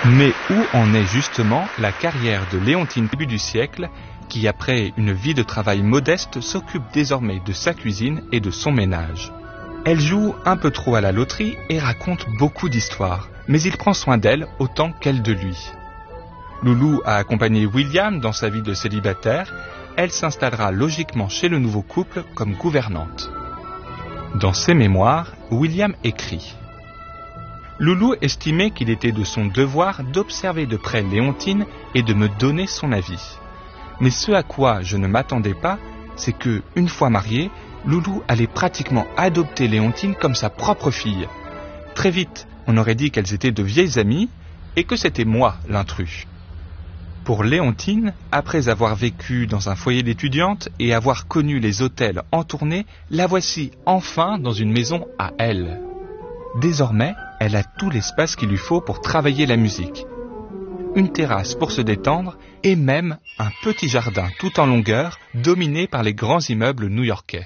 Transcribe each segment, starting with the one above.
Mais où en est justement la carrière de Léontine début du siècle, qui après une vie de travail modeste s'occupe désormais de sa cuisine et de son ménage? Elle joue un peu trop à la loterie et raconte beaucoup d'histoires, mais il prend soin d'elle autant qu'elle de lui. Loulou a accompagné William dans sa vie de célibataire, elle s'installera logiquement chez le nouveau couple comme gouvernante. Dans ses mémoires, William écrit: Loulou estimait qu'il était de son devoir d'observer de près Léontine et de me donner son avis. Mais ce à quoi je ne m'attendais pas, c'est que, une fois marié, Loulou allait pratiquement adopter Léontine comme sa propre fille. Très vite, on aurait dit qu'elles étaient de vieilles amies et que c'était moi l'intrus. Pour Léontine, après avoir vécu dans un foyer d'étudiante et avoir connu les hôtels en tournée, la voici enfin dans une maison à elle. Désormais, elle a tout l'espace qu'il lui faut pour travailler la musique. Une terrasse pour se détendre et même un petit jardin tout en longueur dominé par les grands immeubles new-yorkais.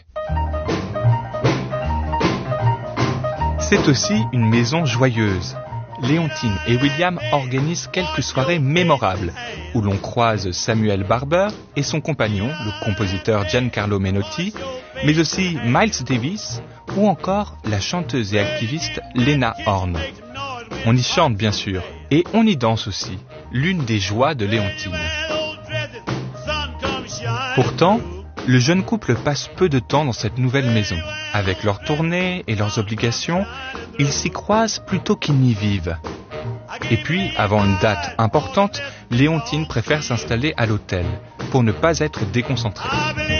C'est aussi une maison joyeuse. Léontine et William organisent quelques soirées mémorables où l'on croise Samuel Barber et son compagnon, le compositeur Giancarlo Menotti, mais aussi Miles Davis ou encore la chanteuse et activiste Lena Horne. On y chante bien sûr et on y danse aussi, l'une des joies de Léontine. Pourtant, le jeune couple passe peu de temps dans cette nouvelle maison. Avec leurs tournées et leurs obligations, ils s'y croisent plutôt qu'ils n'y vivent. Et puis, avant une date importante, Léontine préfère s'installer à l'hôtel pour ne pas être déconcentrée.